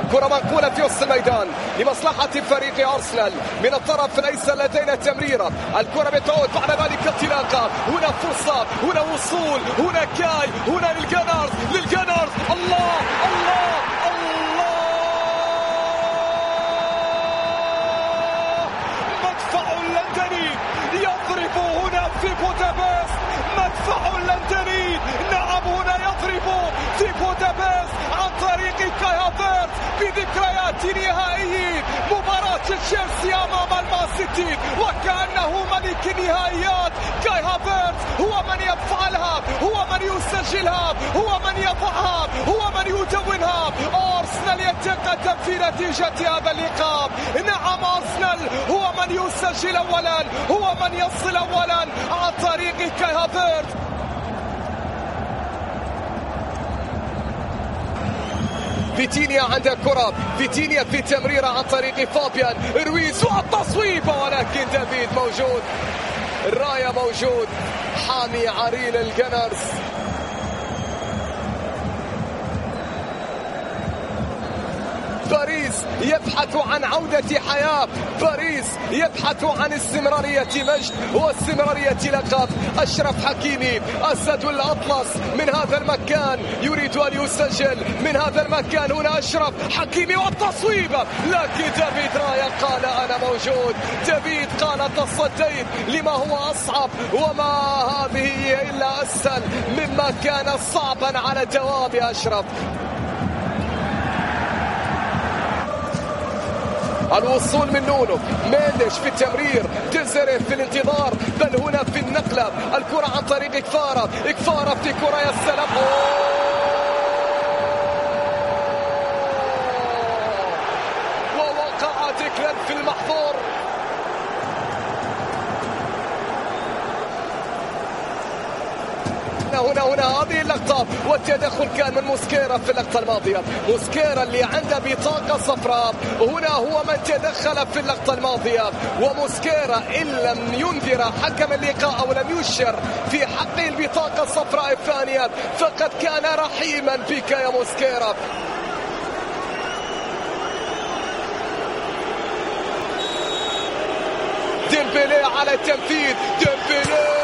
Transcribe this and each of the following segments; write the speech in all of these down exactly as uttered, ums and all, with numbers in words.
كرة منقولة في وسط الميدان لمصلحة فريق أرسنال. من الطرف الأيسر لدينا تمريرة، الكرة بتعود بعد ذلك انطلاقة. هنا فرصة، هنا وصول، هنا كاي، هنا للجانرز للجانرز الله الله الله. مدفع لندني يضرب هنا في بودابست، مدفع لندني نعم هنا يضرب في بودابست عن طريق كاي هافرتز بذكريات نهائي مباراة تشيلسي أمام المان سيتي، وكأنه ملك النهائيات. كاي هافرتز هو من يفعلها، هو من يسجلها، هو من يضعها، هو من يدونها. أرسنال يتقدم في نتيجة هذا اللقاء. نعم أرسنال هو من يسجل أولا، هو من يصل أولا عن طريق كاي هافرتز. فيتينيا عند الكرة، فيتينيا في تمريرة عن طريق فابيان رويز والتصويب، ولكن دافيد موجود، الراية موجود، حامي عرين الجنرز. باريس يبحث عن عودة حياة، باريس يبحث عن استمرارية مجد واستمرارية لقب. أشرف حكيمي أسد الأطلس من هذا المكان يريد أن يسجل من هذا المكان. هنا أشرف حكيمي والتصويب، لكن دافيد رايا قال أنا موجود. دافيد قال تصديت لما هو أصعب، وما هذه إلا أسهل مما كان صعبا على جواب أشرف. الوصول من نونو مينديش في التمرير، ديزيري في الانتظار، بل هنا في النقلة. الكرة عن طريق إكفارا، إكفارا في كرة يا سلام، ووقع ديكلان في المحظور. هنا هنا هذه اللقطة، والتدخل كان من موسكيرا في اللقطة الماضية. موسكيرا اللي عنده بطاقة صفراء، هنا هو من تدخل في اللقطة الماضية. وموسكيرا إن لم ينذر حكم اللقاء أو لم يشر في حقه البطاقة الصفراء الثانية فقد كان رحيما بك يا موسكيرا. ديمبلي على التنفيذ، ديمبلي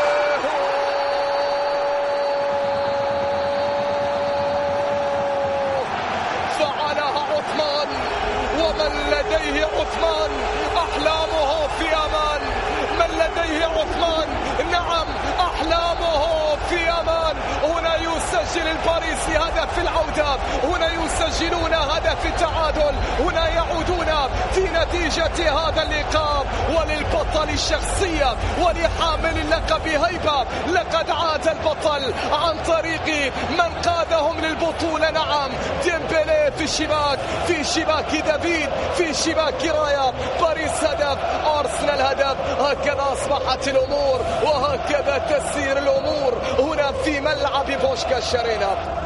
لديه عثمان أحلامه في أمان. من لديه عثمان نعم أحلامه في أمان. هنا يسجل الباريسي هدف العودة، هنا يسجلون هدف التعادل، هنا يعودون في نتيجة هذا اللقاء. وللبطل الشخصية ولحامل اللقب هيبة، لقد عاد البطل عن طريق من قادهم للبطولة. نعم ديمبلي في الشباك، في شباك دافيد، في شباك رايا. باريس هدف، أرسنال هدف. هكذا أصبحت الأمور وهكذا تسير الأمور هنا في ملعب بوشكاش أرينا.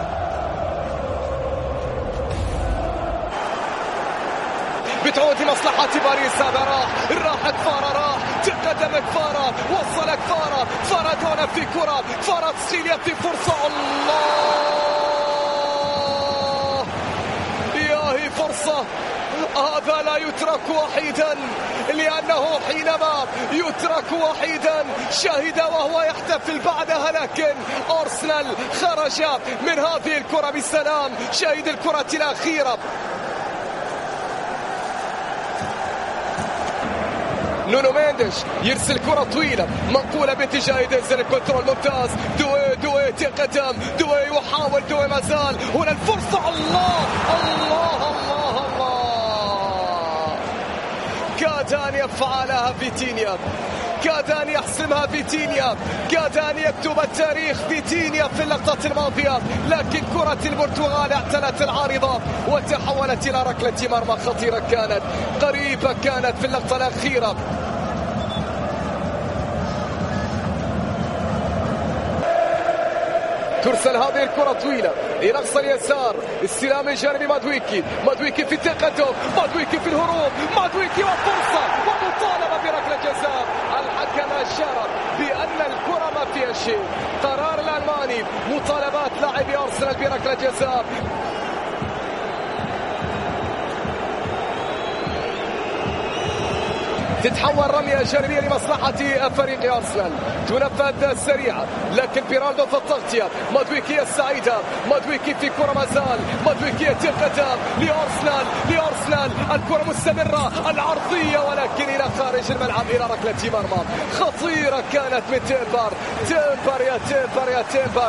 بتعود لمصلحة باريس. هذا راح راح كفارة، راح تقدم كفارة، وصل كفارة، فارادونا في كرة، كفاراتسخيليا في فرصة. الله ياهي فرصة. هذا لا يترك وحيدا، لأنه حينما يترك وحيدا شهد وهو يحتفل بعدها، لكن أرسنال خرج من هذه الكرة بالسلام. شهد الكرة الأخيرة. نونو مينديش يرسل كرة طويلة منقولة باتجاه ديزيري، كنترول ممتاز. دوي دوي تقدم، دوي يحاول، دوي مازال. هنا الفرصة. الله الله الله الله، كاد أن يفعلها فيتينيا، كاد أن يحسمها فيتينيا، كاد أن يكتب التاريخ فيتينيا في اللقطة الماضية، لكن كرة البرتغال اعتلت العارضة وتحولت إلى ركلة مرمى خطيرة، كانت قريبة، كانت في اللقطة الأخيرة. ترسل هذه الكرة طويلة إلى أقصى اليسار، استلام الجانبي مادويكي، مادويكي في التقدم، مادويكي في الهروب، مادويكي وفرصة ومطالبة بركلة جزاء. الحكم أشار بأن الكرة ما فيها شيء. قرار الألماني، مطالبات لاعبي أرسنال بركلة جزاء. تتحول رمية جانبية لمصلحة فريق أرسنال، تنفذ سريعة لكن بيرالدو في التغطية، مادويكي السعيدة، مادويكي في كرة مازال، مادويكي القدام لأرسنال لأرسنال الكرة مستمرة العرضية ولكن إلى خارج الملعب إلى ركلة مرمى خطيرة كانت من تيمبر. تيمبر يا تيمبر يا تيمبر.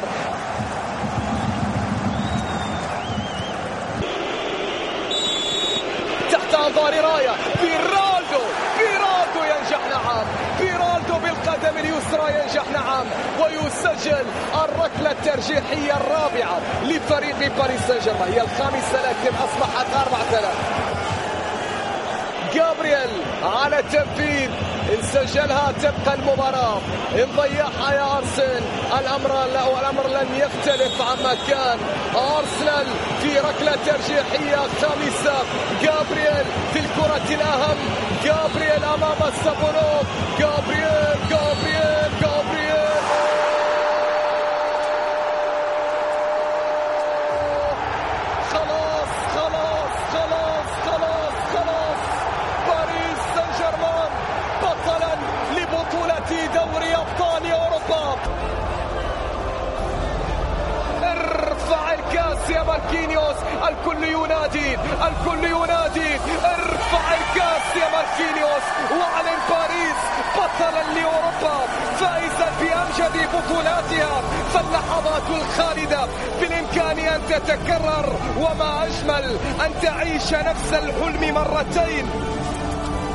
تحت أنظار راية بيرالدو، بيرالدو ينجح نعم، بيرالدو بالقدم اليسرى ينجح نعم ويسجل الركلة الترجيحية الرابعة لفريق باريس سان جيرمان، هي الخامسة لكن أصبحت أربعة ثلاثة. جابرييل على التنفيذ إن سجلها تبقى المباراة، إن ضيعها يا أرسنال الأمر والأمر لن يختلف عما كان. أرسنال في ركلة ترجيحية خامسة، جابرييل في الكرة الأهم، جابرييل أمام السابونوف، جابرييل جابرييل جابرييل خلاص خلاص خلاص خلاص خلاص باريس سان جيرمان بطلا لبطولة دوري أبطال أوروبا. ارفع الكاس يا ماركينيوس، الكل ينادي الكل ينادي ارفع الكاس يا ماركينيوس واعلن باريس بطلا لأوروبا فائزا بأمجد بطولاتها. فاللحظات الخالدة بالإمكان أن تتكرر وما أجمل أن تعيش نفس الحلم مرتين.